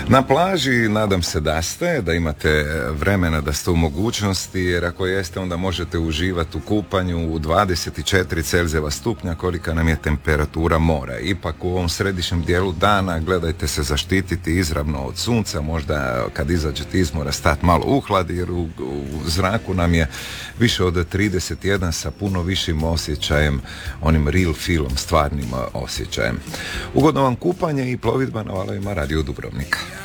Na plaži nadam se da imate vremena, da ste u mogućnosti, jer ako jeste onda možete uživati u kupanju u 24 Celzijeva stupnja kolika nam je temperatura mora. Ipak u ovom središnjem dijelu dana gledajte se zaštititi izravno od sunca, možda kad izađete iz mora stati malo uhladi, jer u zraku nam je više od 31 sa puno višim osjećajem, onim real feelom, stvarnim osjećajem. Ugodno vam kupanje i plovidba na valovima Radio Dubrovnika.